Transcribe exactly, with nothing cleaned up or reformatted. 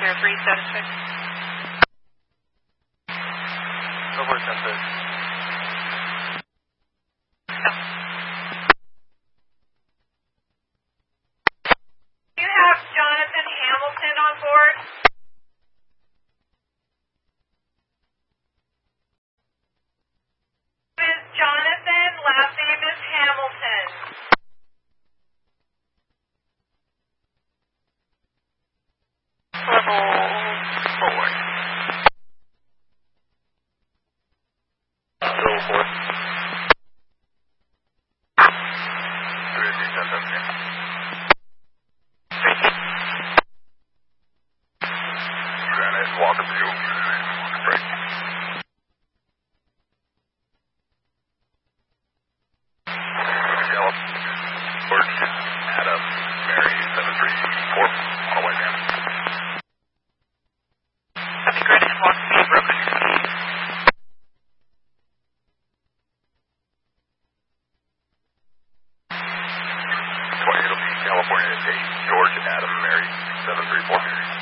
California three seven six. Over ten six. Do you have Jonathan Hamilton on board? Is Jonathan, last name is Hamilton. Level four. Level four. Three three ten seven. Granite Walker View. Break. Yellow. Birch. Adam. Mary. Seven three four. All the way down. Copy, Granite Walker View, broken. Twenty. It'll be California eight. George. Adam. Mary. Seven three four.